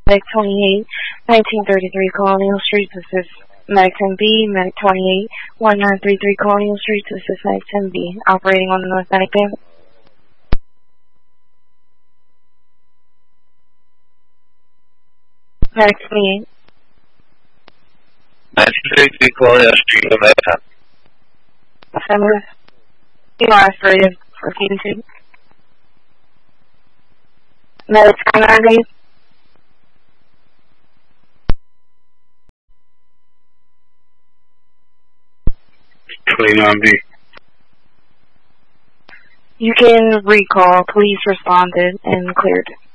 Medic 28, 1933 Colonial Street. This is Medic 10B, Medic 28, 1933 Colonial Street. This is Medic 10B, operating on the North Medic Bay. Medic 28. 1933 Colonial Street, Medic 10. Affirmative. You are aspirated for Q2. Medic 29B. You can recall. Police responded and cleared.